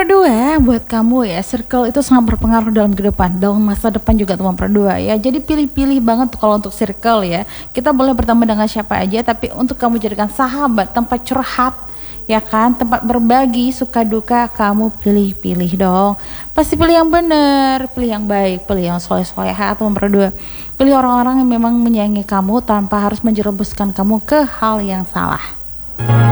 Nomor dua, buat kamu ya, circle itu sangat berpengaruh dalam kehidupan, dalam masa depan juga tuh nomor dua ya. Jadi pilih-pilih banget tuh kalau untuk circle ya. Kita boleh berteman dengan siapa aja, tapi untuk kamu jadikan sahabat, tempat curhat, ya kan, tempat berbagi suka duka, kamu pilih-pilih dong. Pasti pilih yang benar, pilih yang baik, pilih yang soleh-soleha. Atau nomor dua, pilih orang-orang yang memang menyayangi kamu tanpa harus menjerumuskan kamu ke hal yang salah.